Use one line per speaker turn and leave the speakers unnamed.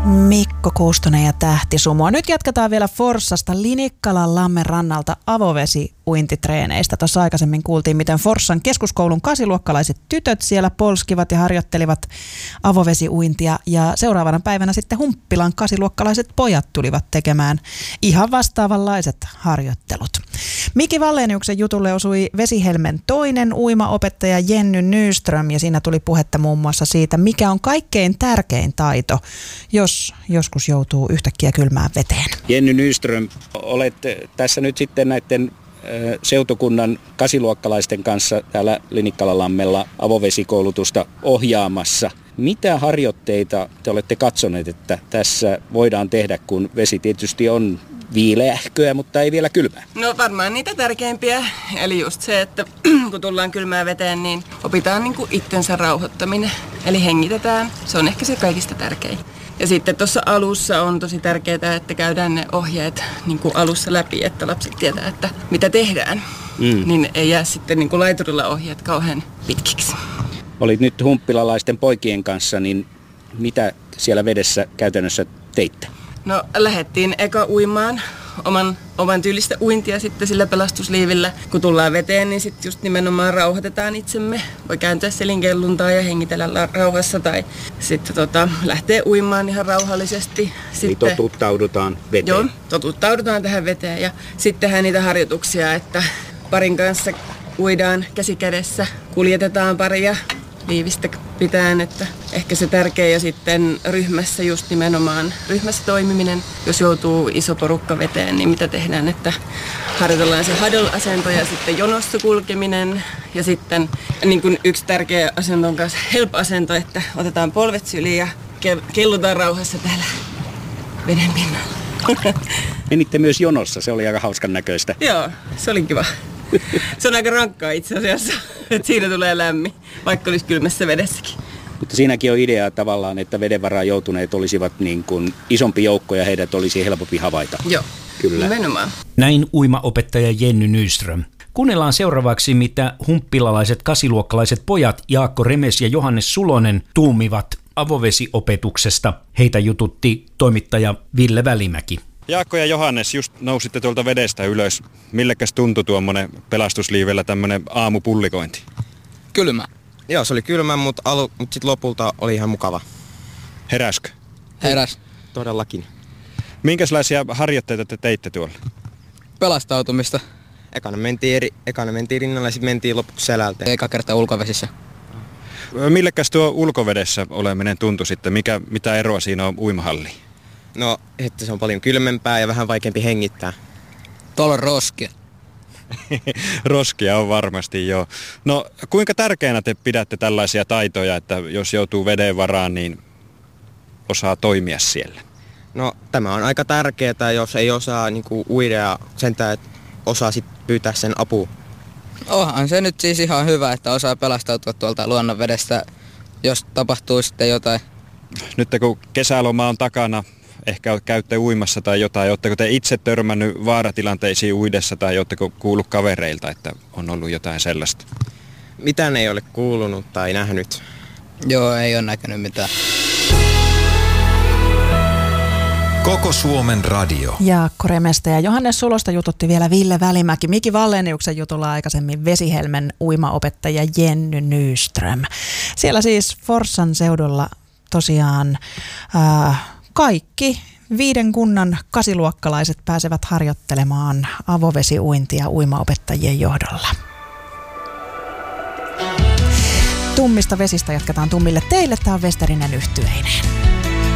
Mikko Kuustonen ja Tähti Sumua. Nyt jatketaan vielä Forssasta Linikkalan lammen rannalta avovesi-uintitreeneistä. Tuossa aikaisemmin kuultiin, miten Forssan keskuskoulun 8-luokkalaiset tytöt siellä polskivat ja harjoittelivat avovesiuintia. Ja seuraavana päivänä sitten Humppilan 8-luokkalaiset pojat tulivat tekemään ihan vastaavanlaiset harjoittelut. Miki Walleniuksen jutulle osui Vesihelmen toinen uimaopettaja Jenny Nyström, ja siinä tuli puhetta muun muassa siitä, mikä on kaikkein tärkein taito, jos joskus joutuu yhtäkkiä kylmään veteen.
Jenny Nyström, olet tässä nyt sitten näiden seutukunnan 8-luokkalaisten kanssa täällä Linikkala-lammella avovesikoulutusta ohjaamassa. Mitä harjoitteita te olette katsoneet, että tässä voidaan tehdä, kun vesi tietysti on viileähköä, mutta ei vielä kylmää?
No varmaan niitä tärkeimpiä, eli just se, että kun tullaan kylmään veteen, niin opitaan niin kuin itsensä rauhoittaminen, eli hengitetään. Se on ehkä se kaikista tärkein. Ja sitten tuossa alussa on tosi tärkeää, että käydään ne ohjeet niin kuin alussa läpi, että lapset tietää, että mitä tehdään. Niin ei jää sitten niin kuin laiturilla ohjeet kauhean pitkiksi. Olit
nyt humppilalaisten poikien kanssa, niin mitä siellä vedessä käytännössä teitte?
No lähdettiin eka uimaan oman tyylistä uintia sitten sillä pelastusliivillä. Kun tullaan veteen, niin sitten just nimenomaan rauhoitetaan itsemme. Voi kääntyä selinkelluntaa ja hengitellä rauhassa tai sitten lähtee uimaan ihan rauhallisesti.
Eli totuttaudutaan veteen?
Joo, totuttaudutaan tähän veteen ja sitten tehdään niitä harjoituksia, että parin kanssa uidaan käsi kädessä, kuljetetaan paria liivistä pitäen, että ehkä se tärkeä, ja sitten ryhmässä just nimenomaan ryhmässä toimiminen, jos joutuu iso porukka veteen, niin mitä tehdään, että harjoitellaan se huddle-asento ja sitten jonossa kulkeminen ja sitten niin kuin yksi tärkeä asento on myös help-asento, että otetaan polvet syliin ja kellutaan rauhassa täällä veden pinnalla.
Menitte myös jonossa, se oli aika hauskan näköistä.
Joo, se oli kiva. Se on aika rankkaa itse asiassa, että siinä tulee lämmin, vaikka olisi kylmässä vedessäkin.
Mutta siinäkin on idea tavallaan, että veden varaan joutuneet olisivat niin kuin isompi joukko ja heidät olisi helpompi havaita.
Joo, kyllä. Nimenomaan.
Näin uimaopettaja Jenny Nyström. Kuunnellaan seuraavaksi, mitä humppilalaiset 8-luokkalaiset pojat Jaakko Remes ja Johannes Sulonen tuumivat avovesiopetuksesta. Heitä jututti toimittaja Ville Välimäki.
Jaakko ja Johannes, just nousitte tuolta vedestä ylös. Millekäs tuntui tuommoinen pelastusliivellä tämmöinen aamupullikointi?
Kylmä. Joo, se oli kylmä, mutta sitten lopulta oli ihan mukava.
Heräskö?
Heräs. Todellakin.
Minkälaisia harjoitteita te teitte tuolla?
Pelastautumista. Ekana mentiin rinnalla ja sitten mentiin lopuksi selältä. Eka kerta ulkovesissä.
Millekäs tuo ulkovedessä oleminen tuntui sitten? Mitä eroa siinä on uimahalliin?
No, että se on paljon kylmempää ja vähän vaikeampi hengittää. Tuolla on roskia.
Roskia on varmasti, joo. No, kuinka tärkeänä te pidätte tällaisia taitoja, että jos joutuu veden varaan, niin osaa toimia siellä?
No, tämä on aika tärkeää, jos ei osaa uida ja sentään osaa sit pyytää sen apua.
Onhan se nyt siis ihan hyvä, että osaa pelastautua tuolta luonnonvedestä, jos tapahtuu sitten jotain.
Nyt kun kesäloma on takana, ehkä käytte uimassa tai jotain. Oletteko te itse törmännyt vaaratilanteisiin uidessa tai oletteko kuullut kavereilta, että on ollut jotain sellaista?
Mitään ei ole kuulunut tai nähnyt.
Joo, ei ole näkynyt mitään.
Koko Suomen radio.
Jaakko Remestä ja Johannes Sulosta jututti vielä Ville Välimäki. Miki Walleniuksen jutulla aikaisemmin Vesihelmen uimaopettaja Jenny Nyström. Siellä siis Forssan seudulla tosiaan kaikki 5 kunnan 8-luokkalaiset pääsevät harjoittelemaan avovesiuintia uimaopettajien johdolla. Tummista vesistä jatketaan tummille teille. Tämä on Westerinen yhtyeinen.